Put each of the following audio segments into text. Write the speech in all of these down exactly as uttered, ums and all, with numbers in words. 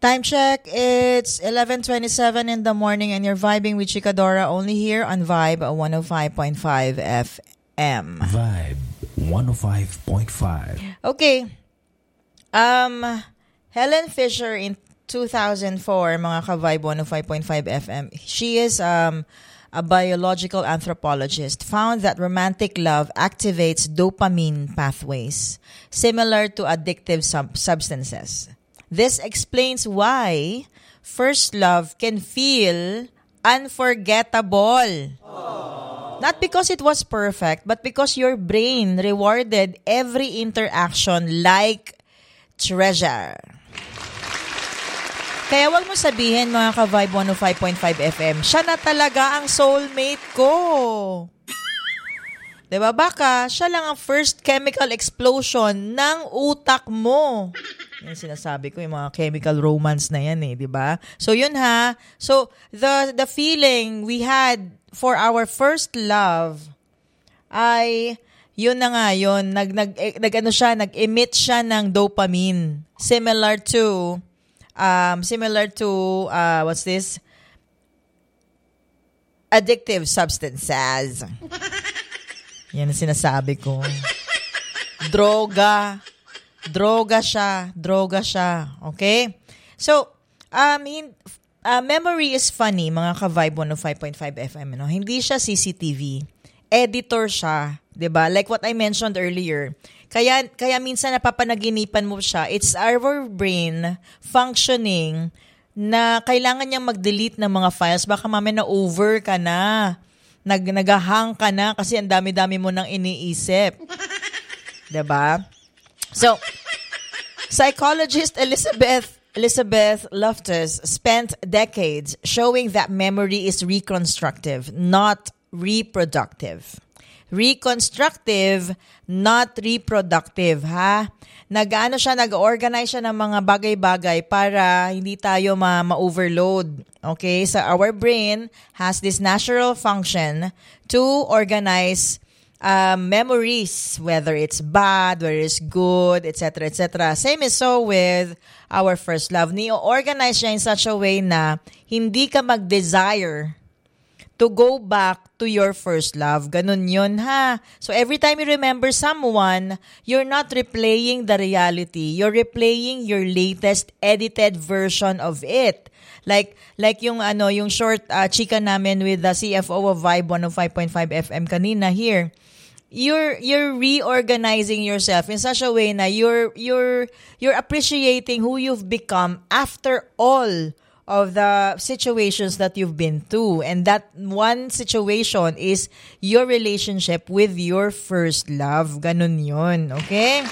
Time check, it's eleven twenty-seven in the morning and you're vibing with Chikadora only here on Vibe one oh five point five F M. Vibe one oh five point five. Okay. Um, Helen Fisher in two thousand four, mga ka-Vibe one oh five point five F M, she is um a biological anthropologist, found that romantic love activates dopamine pathways, similar to addictive sub- substances. This explains why first love can feel unforgettable. Aww. Not because it was perfect, but because your brain rewarded every interaction like treasure. Kaya wag mo sabihin, mga ka-Vibe one oh five point five F M, siya na talaga ang soulmate ko. Diba? Baka siya lang ang first chemical explosion ng utak mo. Yan sinasabi ko, yung mga chemical romance na yan eh, di ba? So yun ha. So the the feeling we had for our first love ay yun na nga yun, nag nag, nag ano siya, nag-emit siya ng dopamine. Similar to um similar to uh what's this? Addictive substances. Yan ang sinasabi ko. Droga. Droga siya. Droga siya. Okay? So, um, hin- uh, memory is funny, mga ka-Vibe one oh five point five F M. No? Hindi siya C C T V. Editor siya. Diba? Like what I mentioned earlier. Kaya, kaya minsan napapanaginipan mo siya. It's our brain functioning na kailangan niyang mag-delete ng mga files. Baka mamaya na-over ka na. Nag, nagahang ka na kasi ang dami-dami mo nang iniisip. Diba? So, psychologist Elizabeth Elizabeth Loftus spent decades showing that memory is reconstructive, not reproductive. Reconstructive, not reproductive, ha? Nag-ano siya, nag-organize siya ng mga bagay-bagay para hindi tayo ma- ma-overload. Okay? So, our brain has this natural function to organize Um, memories, whether it's bad, whether it's good, et cetera, et cetera. Same is so with our first love. Ni-organize siya in such a way na hindi ka mag-desire to go back to your first love. Ganun yun, ha? So every time you remember someone, you're not replaying the reality. You're replaying your latest edited version of it. Like like yung ano, yung short uh, chika namin with the C F O of Vibe one oh five point five F M kanina here. You're you're reorganizing yourself in such a way na you're you're you're appreciating who you've become after all of the situations that you've been through. And that one situation is your relationship with your first love. Ganun yun, okay?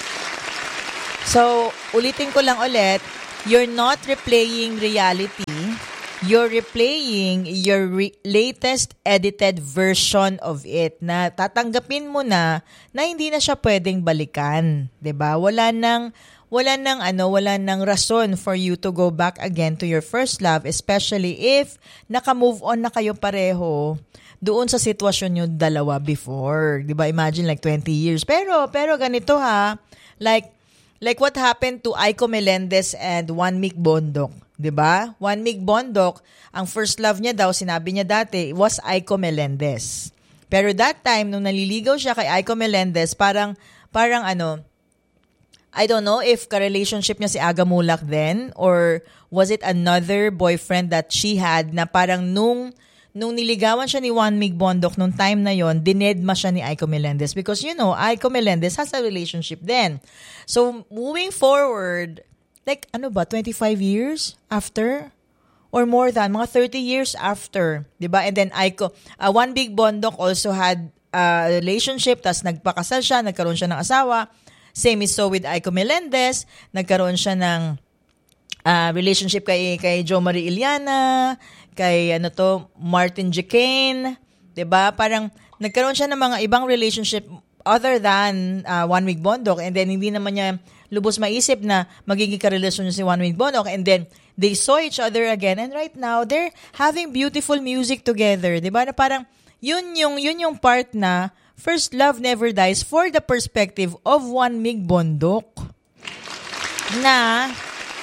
So, ulitin ko lang ulit, you're not replaying reality. You're replaying your re- latest edited version of it na tatanggapin mo na na hindi na siya pwedeng balikan, 'di ba? Wala nang wala nang ano, wala nang rason for you to go back again to your first love, especially if naka-move on na kayo pareho doon sa sitwasyon niyo dalawa before, 'di ba? Imagine like twenty years. Pero pero ganito ha, like like what happened to Aiko Melendez and Juan Mick Bondok. 'Di ba? Juan Mig Bondok, ang first love niya daw, sinabi niya dati, was Aiko Melendez. Pero that time nung naliligaw siya kay Aiko Melendez, parang parang ano, I don't know if ka-relationship niya si Aga Mulak then or was it another boyfriend that she had na parang nung nung niligawan siya ni Juan Mig Bondok nung time na yon, dinedma siya ni Aiko Melendez because you know, Aiko Melendez has a relationship then. So moving forward, like, ano ba, twenty-five years after? Or more than, mga thirty years after. Diba? And then, Aiko, uh, One Big Bondok also had a relationship, tas nagpakasal siya, nagkaroon siya ng asawa. Same is so with Aiko Melendez. Nagkaroon siya ng uh, relationship kay, kay Jo Marie Iliana, kay, ano to, Martin Jacane. Diba? Parang, nagkaroon siya ng mga ibang relationship other than uh, One Big Bondok. And then, hindi naman niya lubos maisip na magiging karelasyon niya si Juan Mig Bondok, and then they saw each other again, and right now they're having beautiful music together, 'di ba? Na parang yun yung yun yung part na first love never dies for the perspective of Juan Mig Bondok na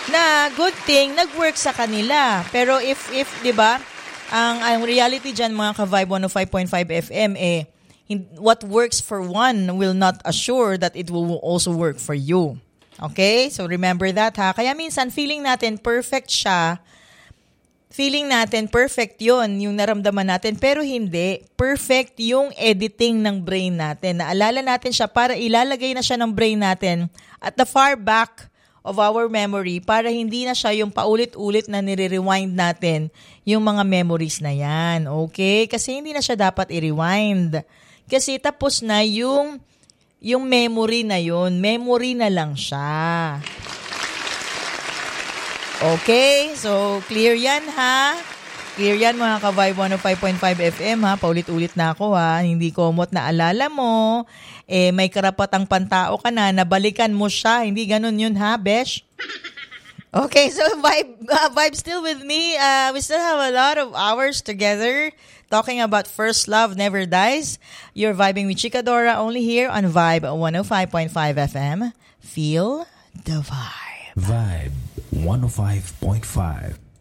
na good thing, nag-work sa kanila. Pero if, if di ba, ang, ang reality dyan, mga ka-Vibe one oh five point five F M, eh, what works for one will not assure that it will also work for you. Okay? So, remember that, ha? Kaya minsan, feeling natin perfect siya. Feeling natin perfect yon yung naramdaman natin. Pero hindi. Perfect yung editing ng brain natin. Naalala natin siya para ilalagay na siya ng brain natin at the far back of our memory para hindi na siya yung paulit-ulit na nire-rewind natin yung mga memories na yan. Okay? Kasi hindi na siya dapat i-rewind. Kasi tapos na yung yung memory na yun. Memory na lang siya. Okay? So, clear yan, ha? Clear yan, mga ka-Vibe one oh five point five F M, ha? Paulit-ulit na ako, ha? Hindi komot na alala mo. Eh, may karapatang pantao ka na, nabalikan mo siya. Hindi ganun yun, ha, Besh? Okay, so Vibe, uh, Vibe still with me. Uh, we still have a lot of hours together talking about First Love Never Dies. You're vibing with Chikadora only here on Vibe one oh five point five F M. Feel the vibe. Vibe one oh five point five.